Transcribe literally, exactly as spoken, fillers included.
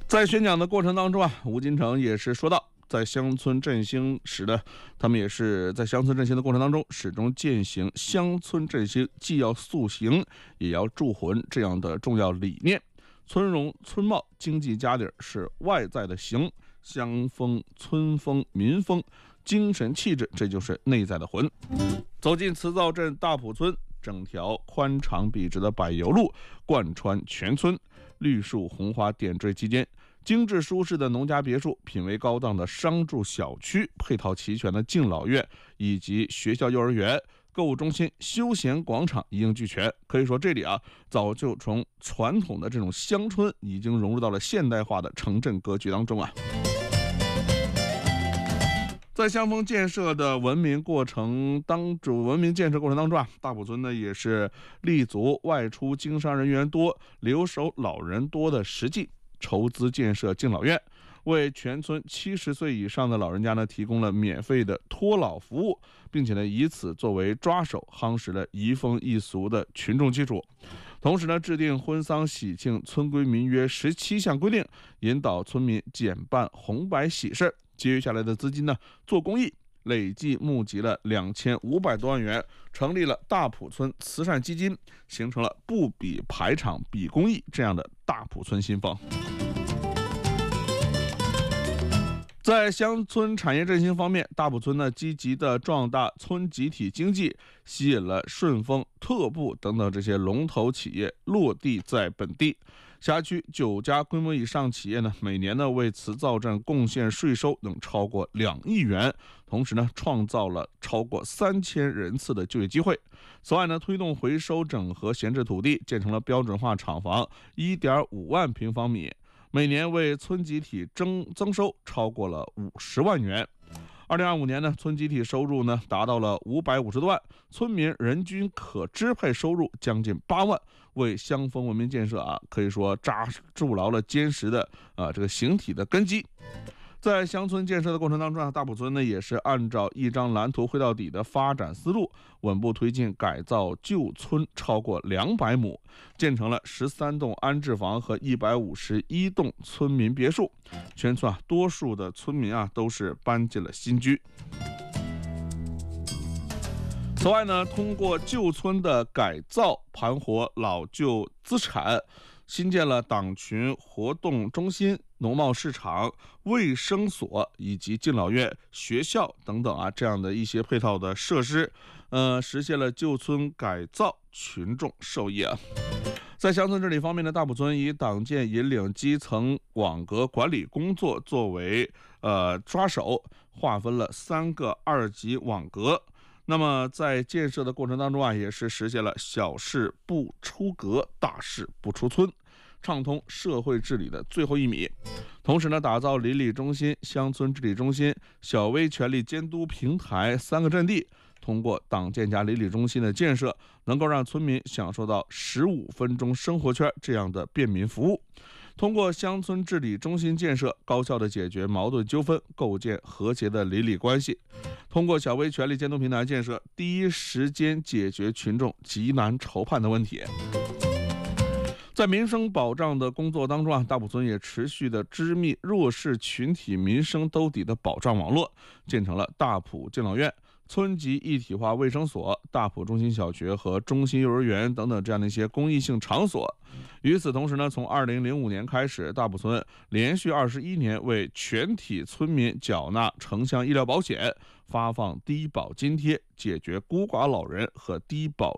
在宣讲的过程当中啊，吴金城也是说到，在乡村振兴时呢，他们也是在乡村振兴的过程当中，始终践行乡村振兴既要塑形，也要铸魂这样的重要理念。村容村貌经济家底是外在的形，乡风村风民风精神气质，这就是内在的魂。走进磁灶镇大埔村，整条宽敞笔直的柏油路贯穿全村，绿树红花点缀其间，精致舒适的农家别墅，品味高档的商住小区，配套齐全的敬老院以及学校幼儿园、购物中心、休闲广场一应俱全。可以说这里啊，早就从传统的这种乡村已经融入到了现代化的城镇格局当中啊。在乡风建设的文明过程当中，文明建设过程当中啊，大埔村呢也是立足外出经商人员多、留守老人多的实际，筹资建设敬老院，为全村七十岁以上的老人家呢提供了免费的托老服务，并且呢以此作为抓手，夯实了移风易俗的群众基础。同时呢，制定婚丧喜庆村规民约十七项规定，引导村民减办红白喜事。节约下来的资金呢，做公益，累计募集了两千五百多万元，成立了大埔村慈善基金，形成了不比排场比公益这样的大埔村新风。在乡村产业振兴方面，大埔村呢积极的壮大村集体经济，吸引了顺丰、特步等等这些龙头企业落地在本地。辖区九家规模以上企业呢，每年呢为磁灶镇贡献税收能超过两亿元，同时呢创造了超过三千人次的就业机会。此外呢，推动回收整合闲置土地，建成了标准化厂房一点五万平方米，每年为村集体增增收超过了五十万元。二零二五年呢，村集体收入呢达到了五百五十多万，村民人均可支配收入将近八万，为乡风文明建设啊，可以说扎筑牢了坚实的啊这个形体的根基。在乡村建设的过程当中啊，大埔村呢也是按照一张蓝图绘到底的发展思路，稳步推进改造旧村超过两百亩，建成了十三栋安置房和一百五十一栋村民别墅。全村啊，多数的村民啊都是搬进了新居。此外呢，通过旧村的改造，盘活老旧资产，新建了党群活动中心、农贸市场、卫生所以及敬老院、学校等等啊，这样的一些配套的设施，呃，实现了旧村改造，群众受益啊。在乡村治理方面呢，大埔村以党建引领基层网格管理工作作为呃抓手，划分了三个二级网格。那么在建设的过程当中啊，也是实现了小事不出格，大事不出村，畅通社会治理的最后一米。同时呢，打造邻里中心、乡村治理中心、小微权力监督平台三个阵地，通过党建加邻里中心的建设，能够让村民享受到十五分钟生活圈这样的便民服务。通过乡村治理中心建设，高效地解决矛盾纠纷，构建和谐的邻里关系。通过小微权力监督平台建设，第一时间解决群众急难愁盼的问题。在民生保障的工作当中啊，大埔村也持续的织密弱势群体民生兜底的保障网络，建成了大埔敬老院、村级一体化卫生所、大埔中心小学和中心幼儿园等等这样的一些公益性场所。与此同时呢，从二零零五年开始，大埔村连续二十一年为全体村民缴纳城乡医疗保险，发放低保津贴，解决孤寡老人和低保